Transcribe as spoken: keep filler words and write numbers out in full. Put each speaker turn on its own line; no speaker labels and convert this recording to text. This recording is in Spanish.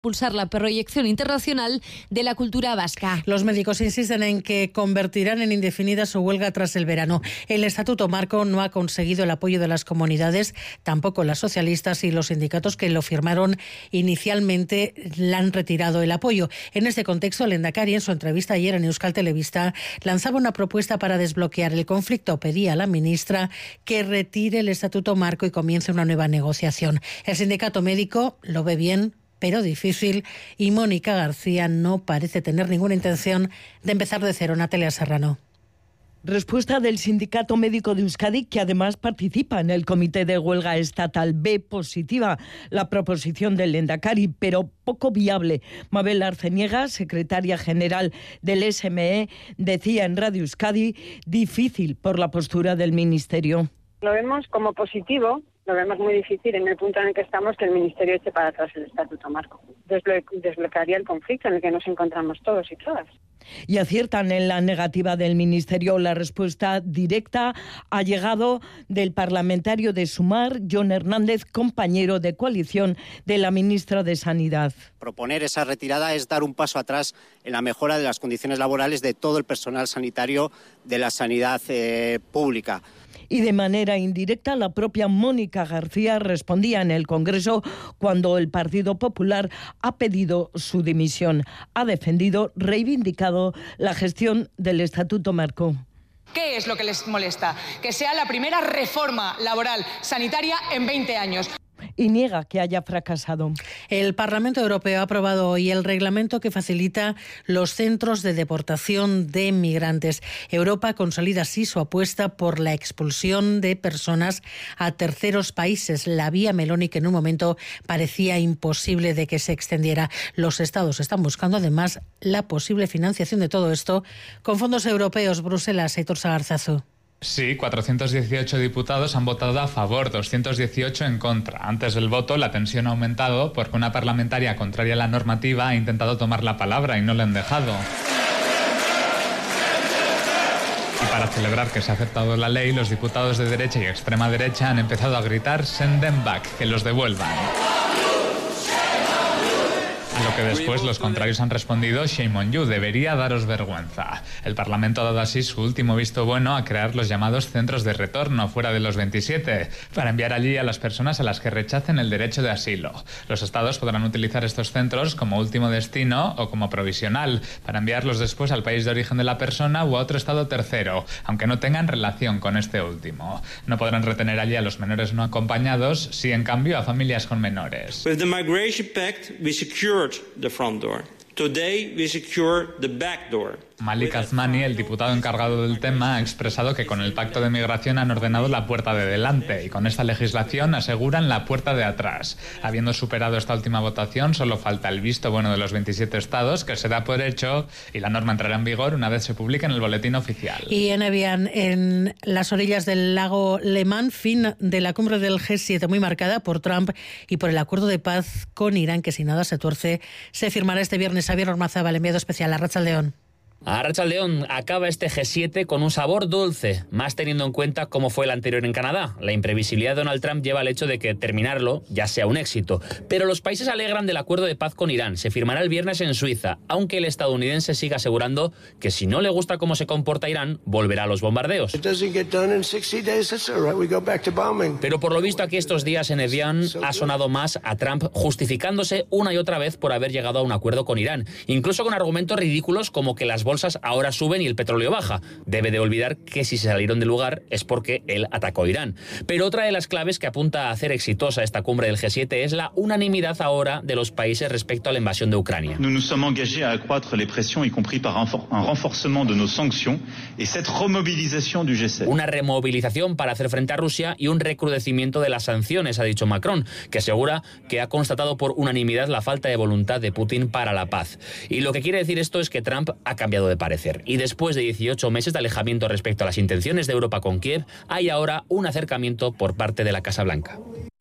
impulsar la proyección internacional de la cultura vasca.
Los médicos insisten en que convertirán en indefinida su huelga tras el verano. El Estatuto Marco no ha conseguido el apoyo de las comunidades, tampoco las socialistas, y los sindicatos que lo firmaron inicialmente le han retirado el apoyo. En este contexto, el Lehendakari, en su entrevista ayer en Euskal Telebista, lanzaba una propuesta para desbloquear el conflicto. Pedía a la ministra que retire el Estatuto Marco y comience una nueva negociación. El sindicato médico lo ve bien, pero difícil, y Mónica García no parece tener ninguna intención de empezar de cero. Natalia Serrano.
Respuesta del Sindicato Médico de Euskadi, que además participa en el Comité de Huelga Estatal. Ve positiva la proposición del Lehendakari, pero poco viable. Mabel Arceniega, secretaria general del S M E, decía en Radio Euskadi, difícil por la postura del Ministerio.
Lo vemos como positivo. Lo vemos muy difícil en el punto en el que estamos que el Ministerio eche para atrás el Estatuto Marco. Desblo- desbloquearía el conflicto en el que nos encontramos todos y todas.
Y aciertan en la negativa del Ministerio. La respuesta directa ha llegado del parlamentario de Sumar, Jon Hernández, compañero de coalición de la ministra de Sanidad.
Proponer esa retirada es dar un paso atrás en la mejora de las condiciones laborales de todo el personal sanitario de la sanidad eh, pública.
Y de manera indirecta, la propia Mónica García respondía en el Congreso cuando el Partido Popular ha pedido su dimisión. Ha defendido, reivindicado la gestión del Estatuto Marco.
¿Qué es lo que les molesta? Que sea la primera reforma laboral sanitaria en veinte años.
Y niega que haya fracasado.
El Parlamento Europeo ha aprobado hoy el reglamento que facilita los centros de deportación de migrantes. Europa consolida así su apuesta por la expulsión de personas a terceros países. La vía Meloni, que en un momento parecía imposible de que se extendiera. Los estados están buscando además la posible financiación de todo esto con fondos europeos. Bruselas, Aitor Sagarzazu.
Sí, cuatrocientos dieciocho diputados han votado a favor, doscientos dieciocho en contra. Antes del voto, la tensión ha aumentado porque una parlamentaria contraria a la normativa ha intentado tomar la palabra y no le han dejado. Y para celebrar que se ha aceptado la ley, los diputados de derecha y extrema derecha han empezado a gritar "Send them back", que los devuelvan. A lo que después los contrarios han respondido "Shame on you", debería daros vergüenza. El Parlamento ha dado así su último visto bueno a crear los llamados centros de retorno fuera de los veintisiete, para enviar allí a las personas a las que rechacen el derecho de asilo. Los estados podrán utilizar estos centros como último destino o como provisional, para enviarlos después al país de origen de la persona u a otro estado tercero, aunque no tengan relación con este último. No podrán retener allí a los menores no acompañados, sí en cambio a familias con menores.
With the Migration Pact, we secured the front door. Today we secure the back door.
Malik Azmani, el diputado encargado del tema, ha expresado que con el pacto de migración han ordenado la puerta de delante y con esta legislación aseguran la puerta de atrás. Habiendo superado esta última votación, solo falta el visto bueno de los veintisiete estados, que se da por hecho, y la norma entrará en vigor una vez se publique en el boletín oficial.
Y en Evian, en las orillas del lago Le Mans, fin de la cumbre del G siete, muy marcada por Trump y por el acuerdo de paz con Irán, que si nada se tuerce, se firmará este viernes. Xavier Ormazábal, enviado especial a Arratsaldeon.
Arratsaldeon, acaba este G siete con un sabor dulce, más teniendo en cuenta cómo fue el anterior en Canadá. La imprevisibilidad de Donald Trump lleva al hecho de que terminarlo ya sea un éxito. Pero los países alegran del acuerdo de paz con Irán. Se firmará el viernes en Suiza, aunque el estadounidense siga asegurando que si no le gusta cómo se comporta Irán, volverá a los bombardeos. Pero por lo visto aquí estos días en Evian ha sonado más a Trump justificándose una y otra vez por haber llegado a un acuerdo con Irán, incluso con argumentos ridículos como que las bolsas ahora suben y el petróleo baja. Debe de olvidar que si se salieron del lugar es porque él atacó a Irán. Pero otra de las claves que apunta a hacer exitosa esta cumbre del G siete es la unanimidad ahora de los países respecto a la invasión de Ucrania.
Nous nous sommes engagés à accroître les pressions, y compris par un renforcement de nos sanctions, et cette remobilisation du G siete.
Una removilización para hacer frente a Rusia y un recrudecimiento de las sanciones, ha dicho Macron, que asegura que ha constatado por unanimidad la falta de voluntad de Putin para la paz. Y lo que quiere decir esto es que Trump ha cambiado de parecer. Y después de dieciocho meses de alejamiento respecto a las intenciones de Europa con Kiev, hay ahora un acercamiento por parte de la Casa Blanca.